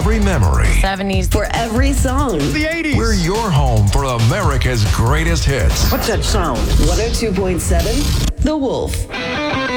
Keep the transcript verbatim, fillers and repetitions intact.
every memory. seventies. For every song. The eighties. We're your home for America's greatest hits. What's that sound? one oh two point seven The Wolf.